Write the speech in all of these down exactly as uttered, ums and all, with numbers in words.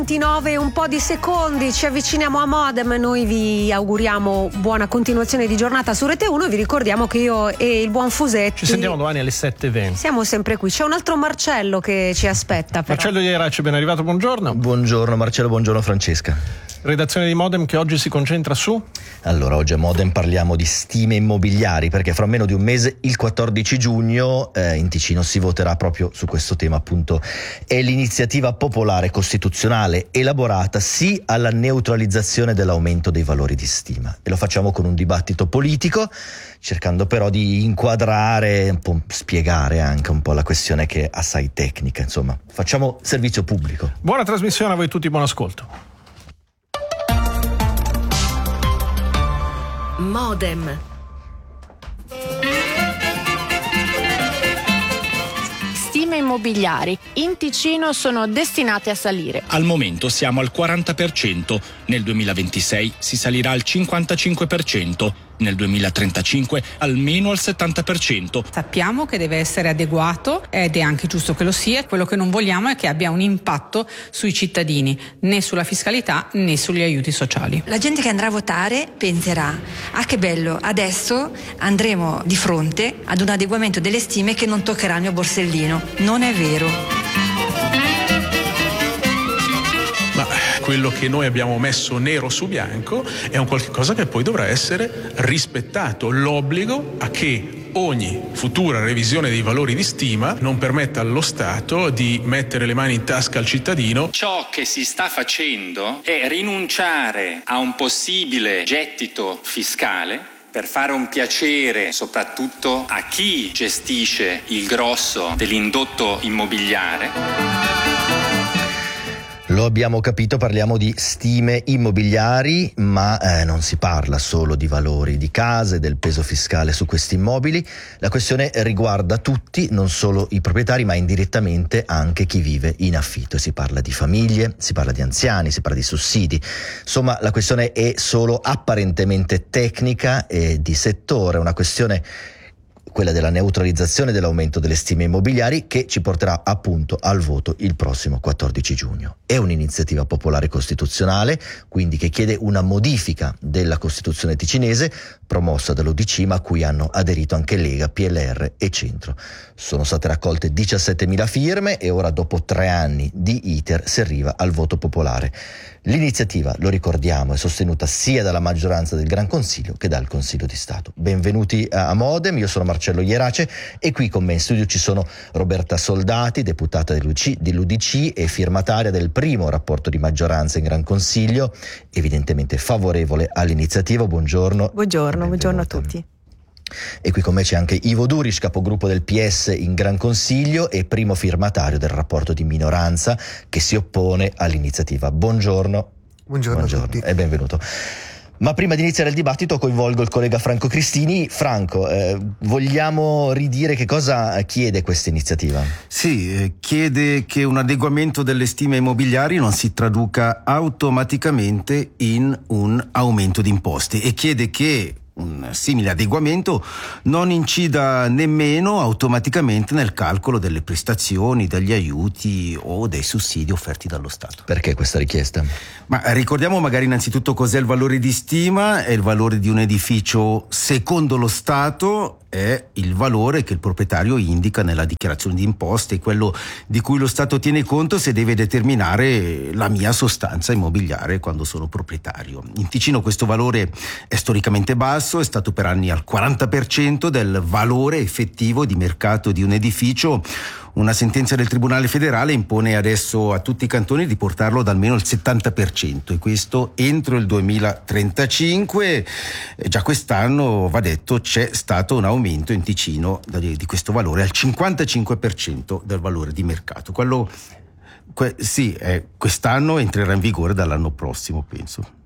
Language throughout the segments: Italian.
ventinove, un po' di secondi, ci avviciniamo a Modem. Noi vi auguriamo buona continuazione di giornata su Rete uno. Vi ricordiamo che io e il buon Fusetti ci sentiamo domani alle sette e venti. Siamo sempre qui. C'è un altro Marcello che ci aspetta, però. Marcello Ierace, ben arrivato, buongiorno. Buongiorno Marcello, buongiorno Francesca. Redazione di Modem che oggi si concentra su? Allora, oggi a Modem parliamo di stime immobiliari, perché fra meno di un mese, il quattordici giugno, eh, in Ticino si voterà proprio su questo tema, appunto. È l'iniziativa popolare costituzionale elaborata sì alla neutralizzazione dell'aumento dei valori di stima, e lo facciamo con un dibattito politico, cercando però di inquadrare, un po' spiegare anche un po' la questione che è assai tecnica. Insomma, facciamo servizio pubblico. Buona trasmissione a voi tutti, buon ascolto. Modem. Stime immobiliari in Ticino sono destinate a salire. Al momento siamo al quaranta per cento, nel duemilaventisei si salirà al cinquantacinque per cento, nel duemilatrentacinque almeno al settanta per cento. Sappiamo che deve essere adeguato ed è anche giusto che lo sia. Quello che non vogliamo è che abbia un impatto sui cittadini, né sulla fiscalità né sugli aiuti sociali. La gente che andrà a votare penserà: ah, che bello, adesso andremo di fronte ad un adeguamento delle stime che non toccherà il mio borsellino. Non è vero. Ma quello che noi abbiamo messo nero su bianco è un qualche cosa che poi dovrà essere rispettato, l'obbligo a che ogni futura revisione dei valori di stima non permetta allo Stato di mettere le mani in tasca al cittadino. Ciò che si sta facendo è rinunciare a un possibile gettito fiscale per fare un piacere soprattutto a chi gestisce il grosso dell'indotto immobiliare. Lo abbiamo capito, parliamo di stime immobiliari, ma eh, non si parla solo di valori di case, del peso fiscale su questi immobili. La questione riguarda tutti, non solo i proprietari, ma indirettamente anche chi vive in affitto. E si parla di famiglie, si parla di anziani, si parla di sussidi. Insomma, la questione è solo apparentemente tecnica e di settore, una questione, quella della neutralizzazione dell'aumento delle stime immobiliari, che ci porterà appunto al voto il prossimo quattordici giugno. È un'iniziativa popolare costituzionale, quindi che chiede una modifica della Costituzione ticinese, promossa dall'U D C, ma a cui hanno aderito anche Lega, P L R e Centro. Sono state raccolte diciassettemila firme e ora, dopo tre anni di iter, si arriva al voto popolare. L'iniziativa, lo ricordiamo, è sostenuta sia dalla maggioranza del Gran Consiglio che dal Consiglio di Stato. Benvenuti a Modem, io sono Marcello Ierace e qui con me in studio ci sono Roberta Soldati, deputata dell'U D C e firmataria del primo rapporto di maggioranza in Gran Consiglio, evidentemente favorevole all'iniziativa. Buongiorno. Buongiorno, buongiorno a tutti. E qui con me c'è anche Ivo Duric, capogruppo del P S in Gran Consiglio e primo firmatario del rapporto di minoranza che si oppone all'iniziativa. Buongiorno. Buongiorno, Buongiorno a tutti. E benvenuto. Ma prima di iniziare il dibattito coinvolgo il collega Franco Cristini. Franco, eh, vogliamo ridire che cosa chiede questa iniziativa? Sì, eh, chiede che un adeguamento delle stime immobiliari non si traduca automaticamente in un aumento di imposte e chiede che un simile adeguamento non incida nemmeno automaticamente nel calcolo delle prestazioni, degli aiuti o dei sussidi offerti dallo Stato. Perché questa richiesta? Ma ricordiamo magari innanzitutto cos'è il valore di stima. È il valore di un edificio secondo lo Stato, è il valore che il proprietario indica nella dichiarazione di imposte, quello di cui lo Stato tiene conto se deve determinare la mia sostanza immobiliare quando sono proprietario. In Ticino questo valore è storicamente basso, è stato per anni al quaranta per cento del valore effettivo di mercato di un edificio. Una sentenza del Tribunale federale impone adesso a tutti i cantoni di portarlo ad almeno il settanta per cento, e questo entro il duemilatrentacinque. Già quest'anno, va detto, c'è stato un aumento in Ticino di questo valore al cinquantacinque per cento del valore di mercato. Quello que, sì, eh, quest'anno entrerà in vigore dall'anno prossimo, penso.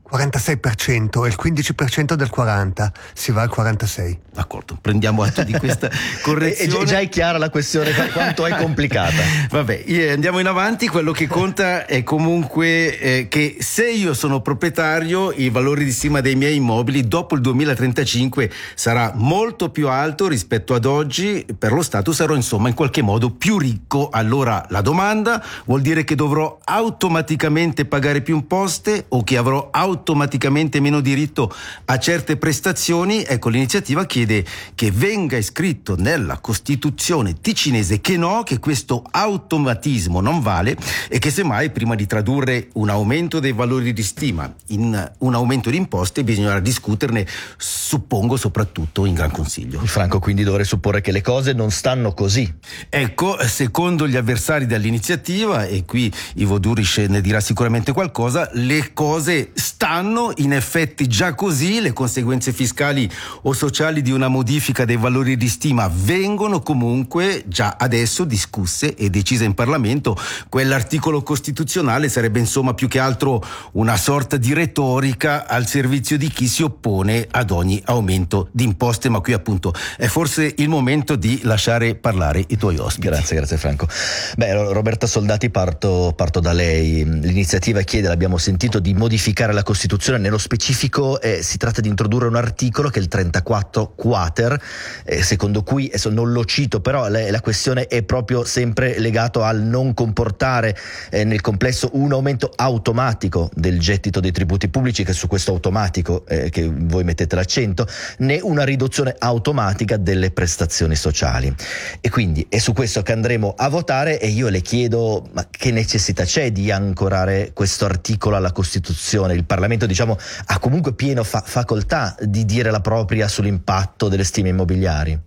quarantasei per cento e il quindici per cento del quaranta, si va al quarantasei. D'accordo, prendiamo atto di questa correzione. È già è chiara la questione, quanto è complicata. Vabbè, andiamo in avanti. Quello che conta è comunque eh, che se io sono proprietario, il valore di stima dei miei immobili dopo il duemilatrentacinque sarà molto più alto rispetto ad oggi. Per lo Stato sarò insomma in qualche modo più ricco. Allora la domanda vuol dire che dovrò automaticamente pagare più imposte o che avrò automaticamente meno diritto a certe prestazioni? Ecco, l'iniziativa chiede che venga iscritto nella Costituzione ticinese che no, che questo automatismo non vale e che semmai prima di tradurre un aumento dei valori di stima in un aumento di imposte bisognerà discuterne, suppongo, soprattutto in Gran Consiglio. Il Franco quindi dovrei supporre che le cose non stanno così. Ecco, secondo gli avversari dell'iniziativa, e qui Ivo Duriš ne dirà sicuramente qualcosa, le cose stanno in effetti già così. Le conseguenze fiscali o sociali di una modifica dei valori di stima vengono comunque già adesso discusse e decise in Parlamento. Quell'articolo costituzionale sarebbe insomma più che altro una sorta di retorica al servizio di chi si oppone ad ogni aumento di imposte, ma qui appunto è forse il momento di lasciare parlare i tuoi ospiti. Grazie, grazie Franco. Beh, Roberta Soldati, parto, parto da lei. L'iniziativa chiede, l'abbiamo sentito, di modificare la Costituzione. Nello specifico eh, si tratta di introdurre un articolo che è il trentaquattro quater, eh, secondo cui, adesso non lo cito, però la, la questione è proprio sempre legato al non comportare eh, nel complesso un aumento automatico del gettito dei tributi pubblici, che su questo automatico eh, che voi mettete l'accento, né una riduzione automatica delle prestazioni sociali. E quindi è su questo che andremo a votare, e io le chiedo, ma che necessità c'è di ancorare questo articolo alla Costituzione? Il Parlamento, diciamo, ha comunque pieno fa- facoltà di dire la propria sull'impatto delle stime immobiliari.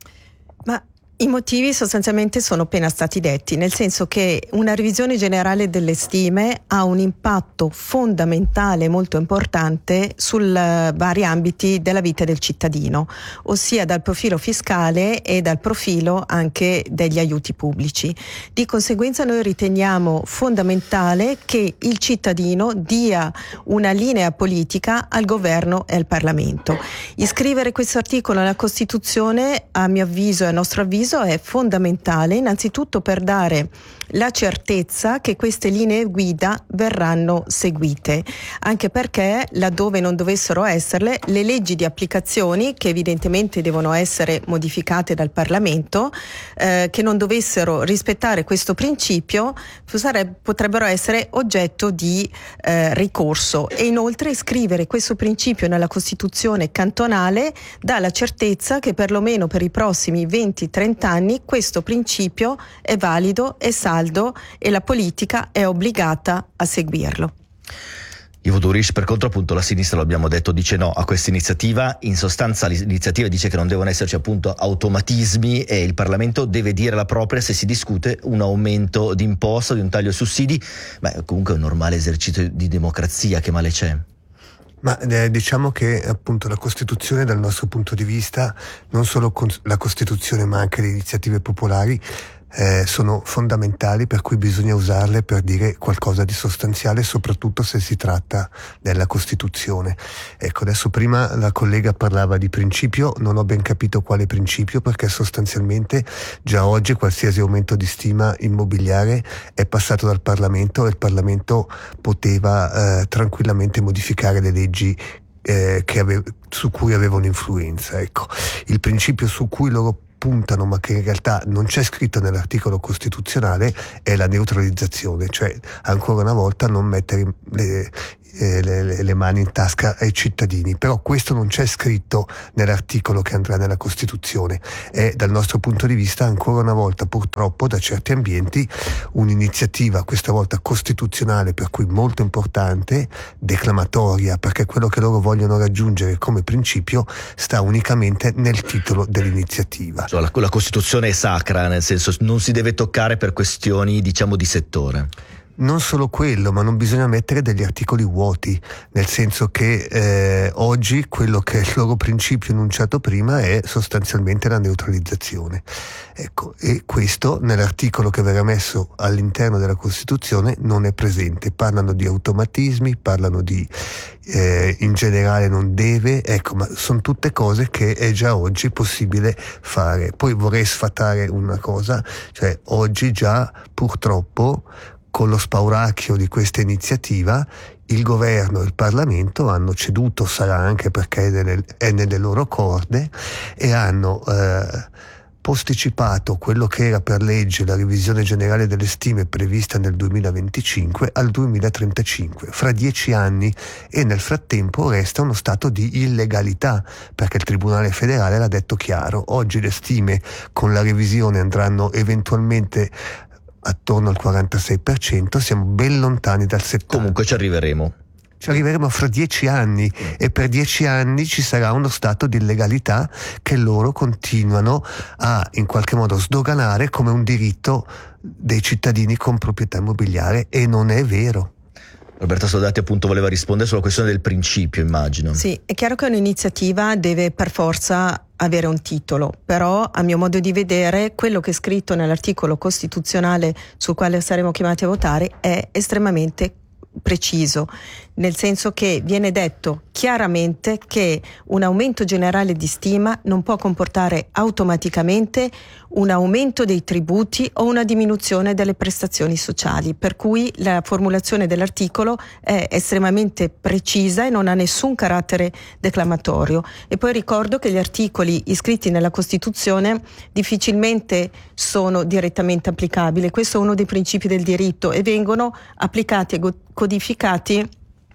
Ma i motivi sostanzialmente sono appena stati detti, nel senso che una revisione generale delle stime ha un impatto fondamentale, molto importante, sul vari ambiti della vita del cittadino, ossia dal profilo fiscale e dal profilo anche degli aiuti pubblici. Di conseguenza noi riteniamo fondamentale che il cittadino dia una linea politica al governo e al Parlamento. Iscrivere questo articolo nella Costituzione, a mio avviso e a nostro avviso, è fondamentale, innanzitutto per dare la certezza che queste linee guida verranno seguite, anche perché laddove non dovessero esserle, le leggi di applicazione, che evidentemente devono essere modificate dal Parlamento, eh, che non dovessero rispettare questo principio sarebbe, potrebbero essere oggetto di eh, ricorso. E inoltre iscrivere questo principio nella Costituzione cantonale dà la certezza che perlomeno per i prossimi venti trenta anni questo principio è valido, è saldo e la politica è obbligata a seguirlo. Ivo Duriš, per contro, appunto, la sinistra, lo abbiamo detto, dice no a questa iniziativa. In sostanza l'iniziativa dice che non devono esserci appunto automatismi e il Parlamento deve dire la propria se si discute un aumento di imposta, di un taglio ai sussidi. Ma comunque è un normale esercizio di democrazia, che male c'è? Ma eh, diciamo che appunto la Costituzione, dal nostro punto di vista, non solo con la Costituzione ma anche le iniziative popolari eh, sono fondamentali, per cui bisogna usarle per dire qualcosa di sostanziale, soprattutto se si tratta della Costituzione. Ecco, adesso prima la collega parlava di principio, non ho ben capito quale principio, perché sostanzialmente già oggi qualsiasi aumento di stima immobiliare è passato dal Parlamento e il Parlamento poteva eh, tranquillamente modificare le leggi eh, che ave- su cui avevano influenza. Ecco, il principio su cui loro puntano, ma che in realtà non c'è scritto nell'articolo costituzionale, è la neutralizzazione, cioè ancora una volta non mettere le, eh, le, le mani in tasca ai cittadini. Però questo non c'è scritto nell'articolo che andrà nella Costituzione. È, dal nostro punto di vista, ancora una volta, purtroppo, da certi ambienti, un'iniziativa questa volta costituzionale, per cui molto importante, declamatoria, perché quello che loro vogliono raggiungere come principio sta unicamente nel titolo dell'iniziativa. Cioè, la Costituzione è sacra, nel senso non si deve toccare per questioni, diciamo, di settore. Non solo quello, ma non bisogna mettere degli articoli vuoti, nel senso che eh, oggi quello che è il loro principio enunciato prima è sostanzialmente la neutralizzazione. Ecco, e questo nell'articolo che verrà messo all'interno della Costituzione non è presente. Parlano di automatismi, parlano di eh, in generale non deve, ecco, ma sono tutte cose che è già oggi possibile fare. Poi vorrei sfatare una cosa, cioè oggi già purtroppo con lo spauracchio di questa iniziativa il governo e il Parlamento hanno ceduto, sarà anche perché è nelle, è nelle loro corde, e hanno eh, posticipato quello che era per legge la revisione generale delle stime prevista nel duemilaventicinque al duemilatrentacinque, fra dieci anni, e nel frattempo resta uno stato di illegalità, perché il Tribunale federale l'ha detto chiaro. Oggi le stime con la revisione andranno eventualmente attorno al quarantasei per cento, siamo ben lontani dal settanta per cento. Comunque ci arriveremo. Ci arriveremo fra dieci anni e per dieci anni ci sarà uno stato di illegalità che loro continuano a in qualche modo sdoganare come un diritto dei cittadini con proprietà immobiliare, e non è vero. Roberta Soldati appunto voleva rispondere sulla questione del principio, immagino. Sì, è chiaro che un'iniziativa deve per forza avere un titolo, però a mio modo di vedere quello che è scritto nell'articolo costituzionale sul quale saremo chiamati a votare è estremamente preciso, nel senso che viene detto chiaramente che un aumento generale di stima non può comportare automaticamente un aumento dei tributi o una diminuzione delle prestazioni sociali, per cui la formulazione dell'articolo è estremamente precisa e non ha nessun carattere declamatorio. E poi ricordo che gli articoli iscritti nella Costituzione difficilmente sono direttamente applicabili, questo è uno dei principi del diritto, e vengono applicati e codificati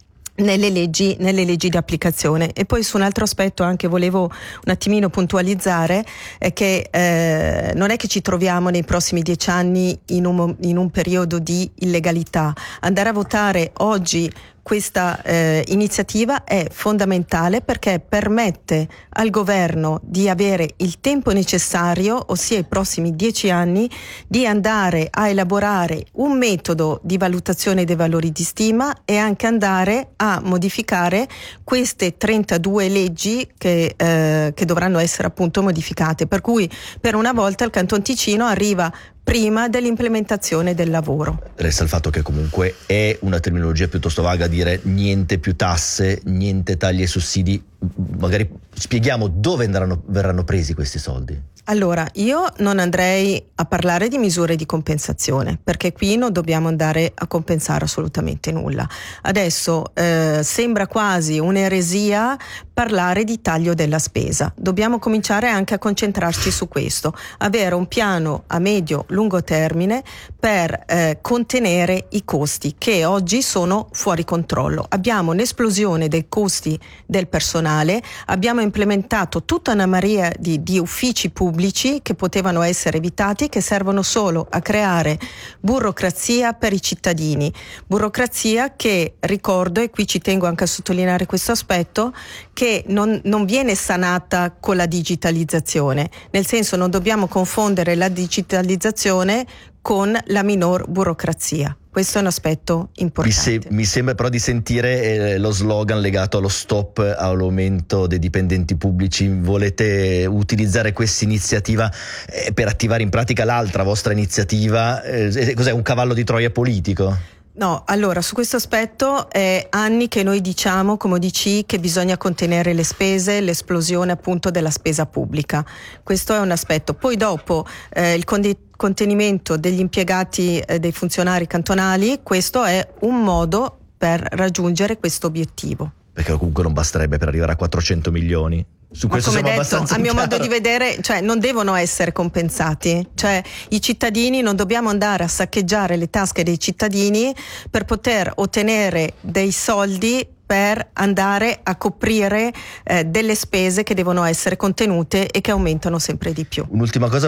nelle leggi, nelle leggi di applicazione. E poi su un altro aspetto anche volevo un attimino puntualizzare, è che eh, non è che ci troviamo nei prossimi dieci anni in un, in un periodo di illegalità. Andare a votare oggi questa eh, iniziativa è fondamentale perché permette al governo di avere il tempo necessario, ossia i prossimi dieci anni, di andare a elaborare un metodo di valutazione dei valori di stima e anche andare a modificare queste trentadue leggi che, eh, che dovranno essere appunto modificate. Per cui per una volta il Canton Ticino arriva prima dell'implementazione del lavoro. Resta il fatto che comunque è una terminologia piuttosto vaga dire niente più tasse, niente tagli ai sussidi. Magari spieghiamo dove andranno, verranno presi questi soldi. Allora, io non andrei a parlare di misure di compensazione, perché qui non dobbiamo andare a compensare assolutamente nulla. Adesso eh, sembra quasi un'eresia parlare di taglio della spesa. Dobbiamo cominciare anche a concentrarci su questo, avere un piano a medio lungo termine per eh, contenere i costi che oggi sono fuori controllo. Abbiamo un'esplosione dei costi del personale, abbiamo implementato tutta una marea di, di uffici pubblici che potevano essere evitati, che servono solo a creare burocrazia per i cittadini. Burocrazia che, ricordo, e qui ci tengo anche a sottolineare questo aspetto, che non, non viene sanata con la digitalizzazione, nel senso non dobbiamo confondere la digitalizzazione con la minor burocrazia. Questo è un aspetto importante. Mi, se, mi sembra però di sentire eh, lo slogan legato allo stop all'aumento dei dipendenti pubblici. Volete utilizzare questa iniziativa eh, per attivare in pratica l'altra vostra iniziativa? Eh, cos'è, un cavallo di Troia politico? No, allora su questo aspetto è anni che noi diciamo come O D C che bisogna contenere le spese, l'esplosione appunto della spesa pubblica. Questo è un aspetto. Poi dopo eh, il condizione contenimento degli impiegati e eh, dei funzionari cantonali, questo è un modo per raggiungere questo obiettivo. Perché comunque non basterebbe per arrivare a quattrocento milioni. Su Ma questo come siamo detto, abbastanza a mio chiaro. modo di vedere, cioè non devono essere compensati, cioè i cittadini, non dobbiamo andare a saccheggiare le tasche dei cittadini per poter ottenere dei soldi per andare a coprire eh, delle spese che devono essere contenute e che aumentano sempre di più. Un'ultima cosa, poi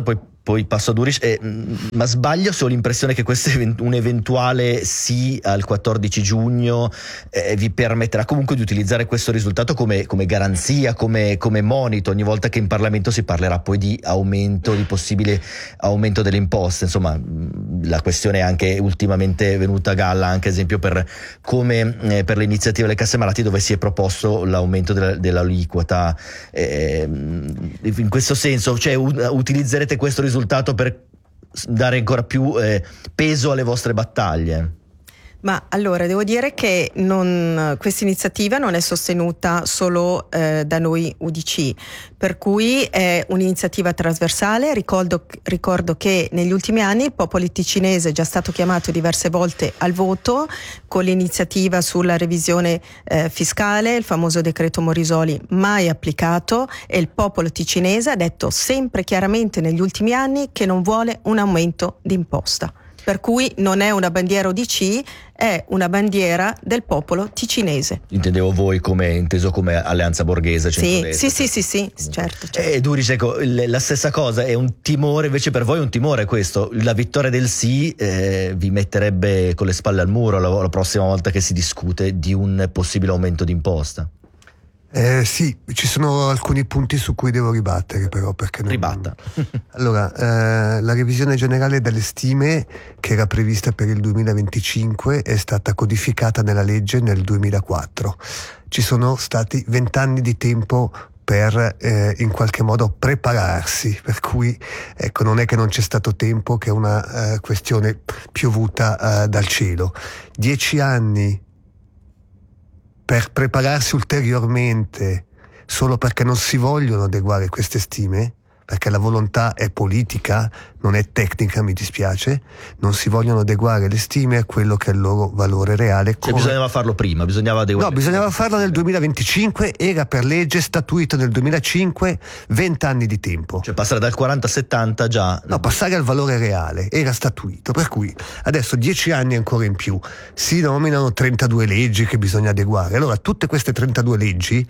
poi passo a Durish, eh, ma sbaglio se ho l'impressione che questo event- un eventuale sì al quattordici giugno eh, vi permetterà comunque di utilizzare questo risultato come, come garanzia, come, come monito ogni volta che in Parlamento si parlerà poi di aumento, di possibile aumento delle imposte. Insomma, la questione è anche ultimamente venuta a galla, anche esempio per come eh, per l'iniziativa delle casse malati, dove si è proposto l'aumento della, dell'aliquota. Eh, in questo senso, cioè, u- utilizzerete questo risultato risultato per dare ancora più eh, peso alle vostre battaglie? Ma allora devo dire che non, questa iniziativa non è sostenuta solo eh, da noi U D C, per cui è un'iniziativa trasversale. Ricordo, ricordo che negli ultimi anni il popolo ticinese è già stato chiamato diverse volte al voto con l'iniziativa sulla revisione eh, fiscale, il famoso decreto Morisoli mai applicato, e il popolo ticinese ha detto sempre chiaramente negli ultimi anni che non vuole un aumento di imposta. Per cui non è una bandiera U D C, è una bandiera del popolo ticinese. Intendevo voi come inteso come alleanza borghese. Sì, sì, sì, sì, sì, certo, certo. E Durish, ecco, la stessa cosa, è un timore, invece per voi è un timore questo, la vittoria del sì eh, vi metterebbe con le spalle al muro la, la prossima volta che si discute di un possibile aumento di imposta? Eh, sì, ci sono alcuni punti su cui devo ribattere, però, perché non... Ribatta. Allora, eh, la revisione generale delle stime, che era prevista per il duemilaventicinque, è stata codificata nella legge nel duemilaquattro. Ci sono stati vent'anni di tempo per eh, in qualche modo prepararsi, per cui ecco, non è che non c'è stato tempo, che è una eh, questione piovuta eh, dal cielo. Dieci anni per prepararsi ulteriormente solo perché non si vogliono adeguare queste stime, perché la volontà è politica, non è tecnica, mi dispiace, non si vogliono adeguare le stime a quello che è il loro valore reale. Cioè come... bisognava farlo prima, bisognava adeguare. No, bisognava farlo nel duemilaventicinque, era per legge statuito nel duemilacinque, venti anni di tempo. Cioè passare dal quaranta a settanta già... No, passare al valore reale, era statuito, per cui adesso dieci anni ancora in più, si nominano trentadue leggi che bisogna adeguare. Allora tutte queste trentadue leggi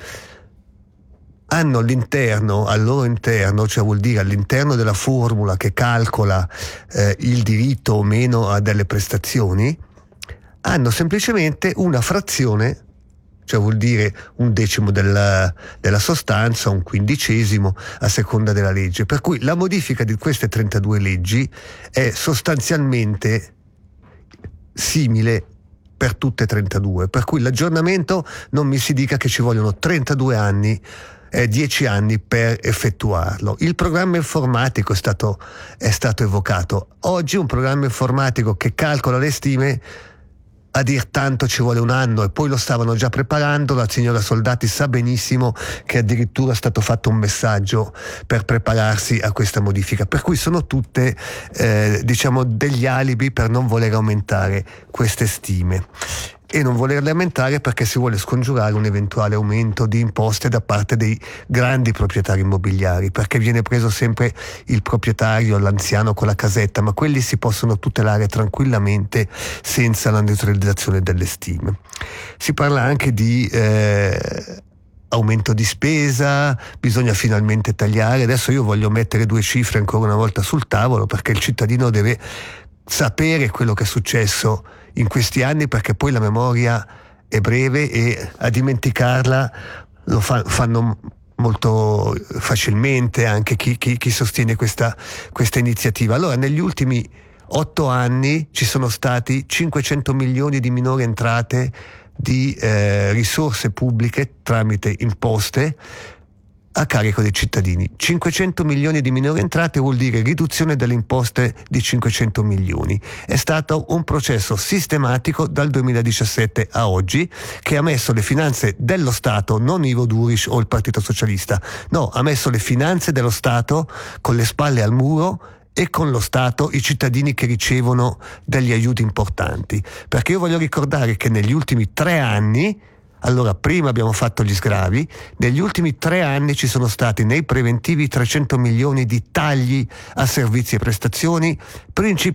hanno all'interno, al loro interno, cioè vuol dire all'interno della formula che calcola eh, il diritto o meno a delle prestazioni, hanno semplicemente una frazione, cioè vuol dire un decimo della, della sostanza, un quindicesimo a seconda della legge. Per cui la modifica di queste trentadue leggi è sostanzialmente simile per tutte e trentadue, per cui l'aggiornamento non mi si dica che ci vogliono trentadue anni, Eh, dieci anni per effettuarlo. Il programma informatico è stato, è stato evocato. Oggi un programma informatico che calcola le stime, a dir tanto ci vuole un anno, e poi lo stavano già preparando. La signora Soldati sa benissimo che addirittura è stato fatto un messaggio per prepararsi a questa modifica, per cui sono tutte eh, diciamo degli alibi per non voler aumentare queste stime. E non volerle aumentare perché si vuole scongiurare un eventuale aumento di imposte da parte dei grandi proprietari immobiliari, perché viene preso sempre il proprietario, l'anziano con la casetta, ma quelli si possono tutelare tranquillamente senza la neutralizzazione delle stime. Si parla anche di eh, aumento di spesa, bisogna finalmente tagliare. Adesso io voglio mettere due cifre ancora una volta sul tavolo, perché il cittadino deve sapere quello che è successo in questi anni, perché poi la memoria è breve e a dimenticarla lo fa, fanno molto facilmente anche chi, chi, chi sostiene questa, questa iniziativa. Allora, negli ultimi otto anni ci sono stati cinquecento milioni di minori entrate di eh, risorse pubbliche tramite imposte a carico dei cittadini. cinquecento milioni di minori entrate vuol dire riduzione delle imposte di cinquecento milioni. È stato un processo sistematico dal duemiladiciassette a oggi, che ha messo le finanze dello Stato, non Ivo Durish o il Partito Socialista, no, ha messo le finanze dello Stato con le spalle al muro, e con lo Stato i cittadini che ricevono degli aiuti importanti. Perché io voglio ricordare che negli ultimi tre anni, allora prima abbiamo fatto gli sgravi, negli ultimi tre anni ci sono stati nei preventivi trecento milioni di tagli a servizi e prestazioni,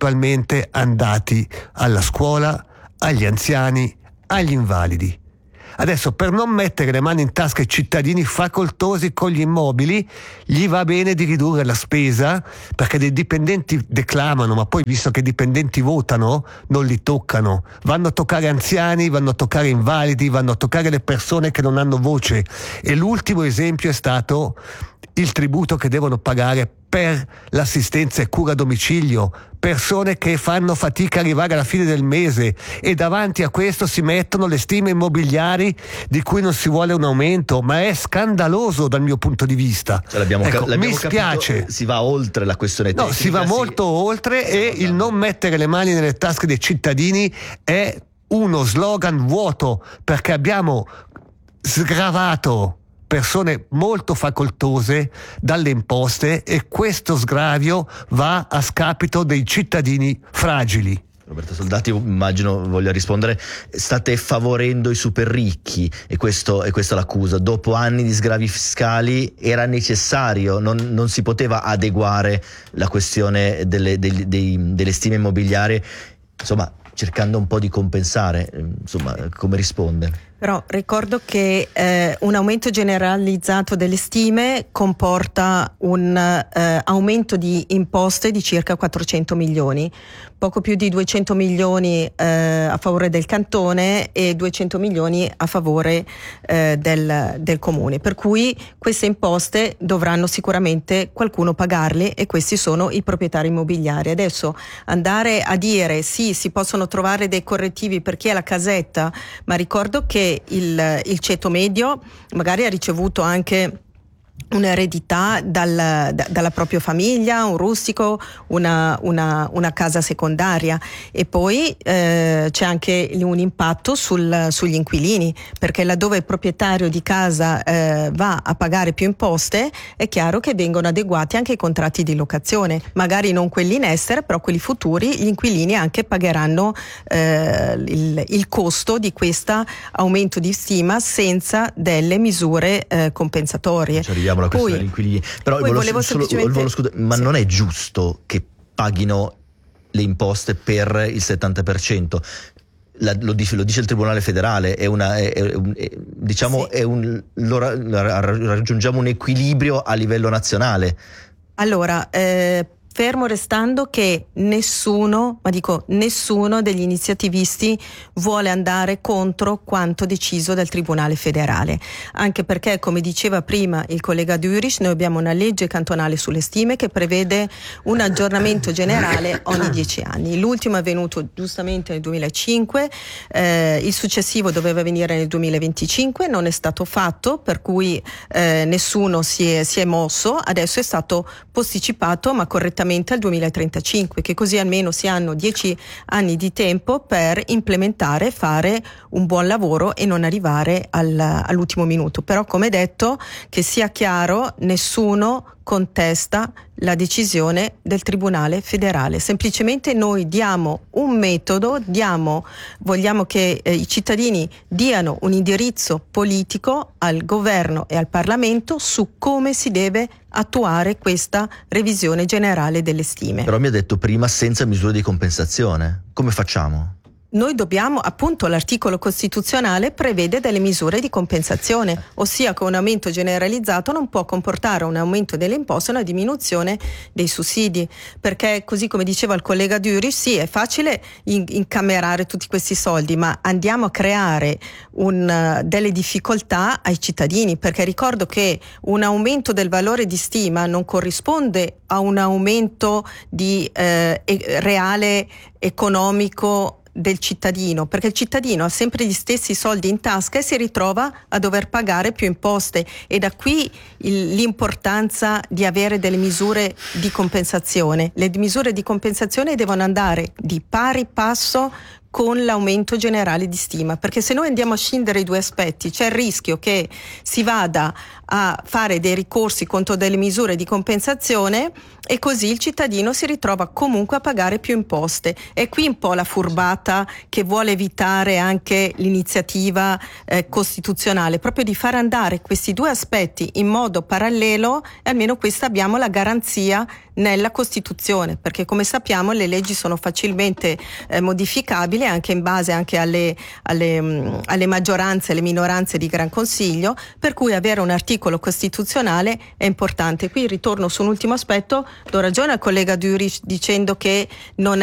principalmente andati alla scuola, agli anziani, agli invalidi. Adesso, per non mettere le mani in tasca ai cittadini facoltosi con gli immobili, gli va bene di ridurre la spesa, perché dei dipendenti declamano, ma poi visto che i dipendenti votano non li toccano, vanno a toccare anziani, vanno a toccare invalidi, vanno a toccare le persone che non hanno voce. E l'ultimo esempio è stato il tributo che devono pagare per l'assistenza e cura a domicilio, persone che fanno fatica a arrivare alla fine del mese, e davanti a questo si mettono le stime immobiliari di cui non si vuole un aumento, ma è scandaloso dal mio punto di vista. Cioè, l'abbiamo, ecco, l'abbiamo mi spiace. Capito, si va oltre la questione tecnica. No, si va si... molto oltre, e il non mettere le mani nelle tasche dei cittadini è uno slogan vuoto, perché abbiamo sgravato persone molto facoltose dalle imposte, e questo sgravio va a scapito dei cittadini fragili. Roberto Soldati, immagino voglia rispondere. State favorendo i super ricchi, e questo è questa l'accusa. Dopo anni di sgravi fiscali era necessario, non, non si poteva adeguare la questione delle, dei, dei, delle stime immobiliari, insomma, cercando un po' di compensare. Insomma, come risponde? Però ricordo che eh, un aumento generalizzato delle stime comporta un eh, aumento di imposte di circa quattrocento milioni, poco più di duecento milioni eh, a favore del cantone e duecento milioni a favore eh, del, del comune, per cui queste imposte dovranno sicuramente qualcuno pagarle, e questi sono i proprietari immobiliari. Adesso andare a dire sì, si possono trovare dei correttivi per chi ha la casetta, ma ricordo che Il, il ceto medio magari ha ricevuto anche un'eredità dal, da, dalla propria famiglia, un rustico, una, una, una casa secondaria, e poi eh, c'è anche un impatto sul, sugli inquilini, perché laddove il proprietario di casa eh, va a pagare più imposte, è chiaro che vengono adeguati anche i contratti di locazione, magari non quelli in essere, però quelli futuri. Gli inquilini anche pagheranno eh, il, il costo di questo aumento di stima senza delle misure eh, compensatorie. La questione degli inquilini, però il volo, solo, semplicemente... il volo scudo, ma sì. Non è giusto che paghino le imposte per il settanta per cento? La, lo, dice, lo dice il Tribunale Federale, è una, è, è, è, diciamo, sì. è un, lo, raggiungiamo un equilibrio a livello nazionale. Allora, eh, fermo restando che nessuno, ma dico nessuno degli iniziativisti vuole andare contro quanto deciso dal Tribunale Federale, anche perché, come diceva prima il collega Dürich, noi abbiamo una legge cantonale sulle stime che prevede un aggiornamento generale ogni dieci anni. L'ultimo è avvenuto giustamente nel duemilacinque, eh, il successivo doveva venire nel duemilaventicinque, non è stato fatto, per cui eh, nessuno si è, si è mosso. Adesso è stato posticipato, ma correttamente, al duemilatrentacinque, che così almeno si hanno dieci anni di tempo per implementare, fare un buon lavoro e non arrivare al, all'ultimo minuto. Però, come detto, che sia chiaro, nessuno contesta la decisione del Tribunale Federale. Semplicemente noi diamo un metodo, diamo, vogliamo che eh, i cittadini diano un indirizzo politico al governo e al Parlamento su come si deve attuare questa revisione generale delle stime. Però mi ha detto prima senza misure di compensazione. Come facciamo? Noi dobbiamo, appunto, l'articolo costituzionale prevede delle misure di compensazione, ossia che un aumento generalizzato non può comportare un aumento delle imposte e una diminuzione dei sussidi, perché, così come diceva il collega Dürich, sì, è facile in, incamerare tutti questi soldi, ma andiamo a creare un, delle difficoltà ai cittadini, perché ricordo che un aumento del valore di stima non corrisponde a un aumento di eh, reale economico del cittadino, perché il cittadino ha sempre gli stessi soldi in tasca e si ritrova a dover pagare più imposte, e da qui il, l'importanza di avere delle misure di compensazione. Le misure di compensazione devono andare di pari passo con l'aumento generale di stima, perché se noi andiamo a scindere i due aspetti c'è il rischio che si vada a fare dei ricorsi contro delle misure di compensazione, e così il cittadino si ritrova comunque a pagare più imposte. È qui un po' la furbata che vuole evitare anche l'iniziativa eh, costituzionale, proprio di far andare questi due aspetti in modo parallelo, e almeno questa abbiamo la garanzia nella Costituzione, perché come sappiamo le leggi sono facilmente eh, modificabili anche in base anche alle, alle, mh, alle maggioranze e alle minoranze di Gran Consiglio, per cui avere un articolo costituzionale è importante. Qui ritorno su un ultimo aspetto, do ragione al collega Dürich dicendo che non